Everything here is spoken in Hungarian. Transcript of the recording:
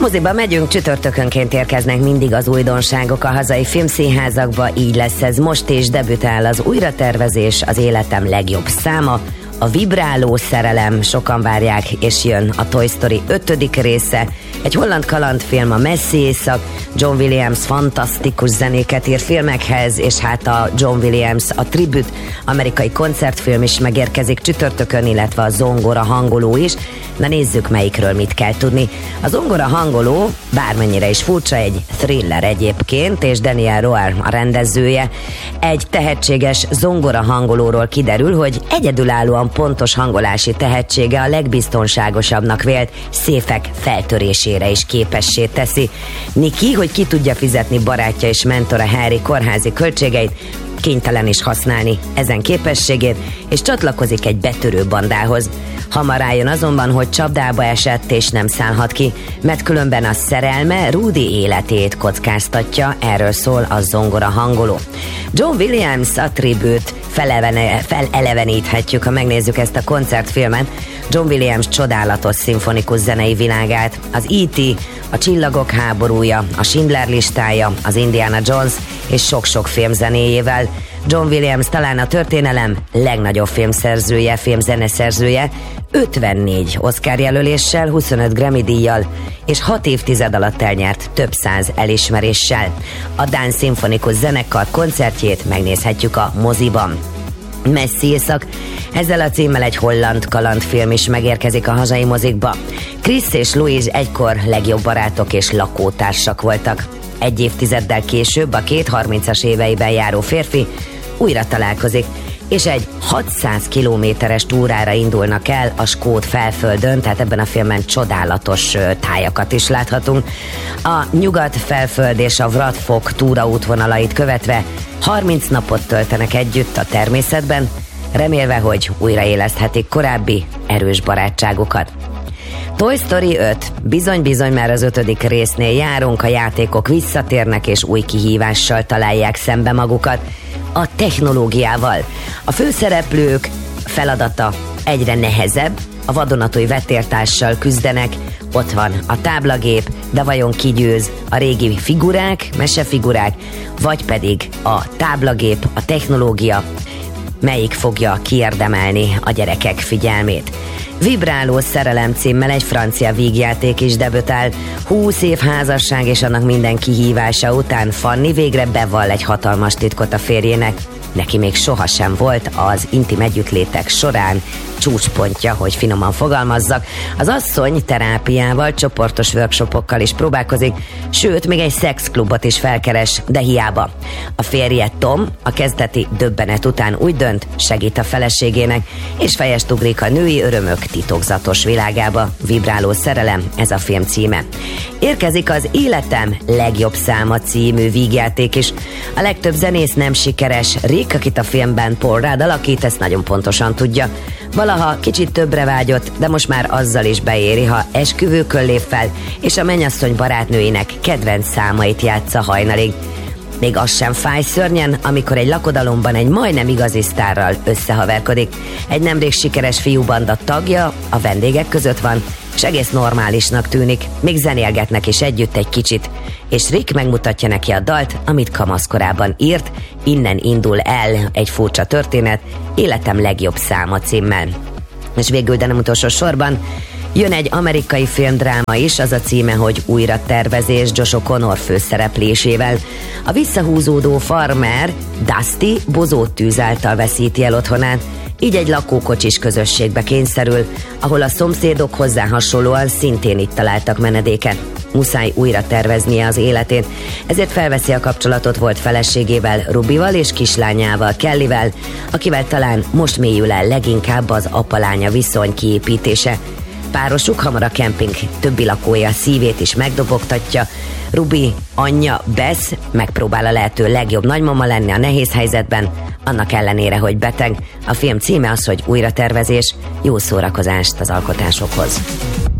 Moziba megyünk, csütörtökönként érkeznek mindig az újdonságok a hazai filmszínházakba, így lesz ez most is, debütál az újratervezés, az életem legjobb száma, a vibráló szerelem, sokan várják, és jön a Toy Story 5. része, egy holland kalandfilm, a Messzi éjszak, John Williams fantasztikus zenéket ír filmekhez, és hát a John Williams, a Tribute amerikai koncertfilm is megérkezik csütörtökön, illetve a zongora hangoló is. Na nézzük, melyikről mit kell tudni. A zongora hangoló, bármennyire is furcsa, egy thriller egyébként, és Daniel Roar a rendezője. Egy tehetséges zongora hangolóról kiderül, hogy egyedülállóan pontos hangolási tehetsége a legbiztonságosabbnak vélt széfek feltörésére is képessé teszi. Niki, hogy ki tudja fizetni barátja és mentora Harry kórházi költségeit, kénytelen is használni ezen képességét, és csatlakozik egy betörő bandához. Hamar rájön azonban, hogy csapdába esett és nem szállhat ki, mert különben a szerelme Rudy életét kockáztatja, erről szól a zongora hangoló. John Williams, a Tribute, feleleveníthetjük, ha megnézzük ezt a koncertfilmet, John Williams csodálatos szimfonikus zenei világát, az E.T., a Csillagok háborúja, a Schindler listája, az Indiana Jones és sok-sok film zenéjével. John Williams talán a történelem legnagyobb filmszerzője, filmzeneszerzője, 54 Oscar jelöléssel, 25 Grammy díjjal és 6 évtized alatt elnyert több száz elismeréssel. A dán szimfonikus zenekar koncertjét megnézhetjük a moziban. Messzi éjszak, ezzel a címmel egy holland kalandfilm is megérkezik a hazai mozikba. Chris és Louise egykor legjobb barátok és lakótársak voltak. Egy évtizeddel később a két 30-as éveiben járó férfi újra találkozik, és egy 600 kilométeres túrára indulnak el a skót felföldön, tehát ebben a filmben csodálatos tájakat is láthatunk. A Nyugat-felföld és a Vradfok túraútvonalait követve 30 napot töltenek együtt a természetben, remélve, hogy újraéleszthetik korábbi erős barátságukat. Toy Story 5. Bizony-bizony már az 5. résznél járunk, a játékok visszatérnek és új kihívással találják szembe magukat, a technológiával. A főszereplők feladata egyre nehezebb, a vadonatúj vetértársal küzdenek, ott van a táblagép, de vajon ki győz, a régi figurák, mesefigurák, vagy pedig a táblagép, a technológia, melyik fogja kiérdemelni a gyerekek figyelmét. Vibráló szerelem címmel egy francia vígjáték is debütál. 20 év házasság és annak minden kihívása után Fanny végre bevall egy hatalmas titkot a férjének. Neki még sohasem volt az intim együttlétek során csúcspontja, hogy finoman fogalmazzak. Az asszony terápiával, csoportos workshopokkal is próbálkozik, sőt, még egy szexklubot is felkeres, de hiába. A férje Tom a kezdeti döbbenet után úgy dönt, segít a feleségének, és fejest ugrik a női örömök titokzatos világába. Vibráló szerelem, ez a film címe. Érkezik az Életem legjobb száma című vígjáték is. A legtöbb zenész nem sikeres. Rick, akit a filmben Paul Rudd alakít, ezt nagyon pontosan tudja. Valaha kicsit többre vágyott, de most már azzal is beéri, ha esküvőkön lép fel, és a mennyasszony barátnőinek kedvenc számait játsza hajnalig. Még az sem fáj szörnyen, amikor egy lakodalomban egy majdnem igazi sztárral összehaverkodik. Egy nemrég sikeres fiúbanda tagja a vendégek között van, és egész normálisnak tűnik, még zenélgetnek is együtt egy kicsit, és Rick megmutatja neki a dalt, amit kamaszkorában írt, innen indul el egy furcsa történet, Életem legjobb száma címmel. És végül, de nem utolsó sorban, jön egy amerikai filmdráma is, az a címe, hogy Újratervezés, Josh O'Connor főszereplésével. A visszahúzódó farmer Dusty bozóttűz által veszíti el otthonát, így egy lakókocsis közösségbe kényszerül, ahol a szomszédok hozzá hasonlóan szintén itt találtak menedéket. Muszáj újra terveznie az életét, ezért felveszi a kapcsolatot volt feleségével, Rubival és kislányával, Kellyvel, akivel talán most mélyül el leginkább az apa-lánya viszony kiépítése. Párosuk hamar a kemping többi lakója szívét is megdobogtatja. Ruby anyja Bess megpróbál a lehető legjobb nagymama lenni a nehéz helyzetben, annak ellenére, hogy beteg. A film címe az, hogy Újratervezés. Jó szórakozást az alkotásokhoz!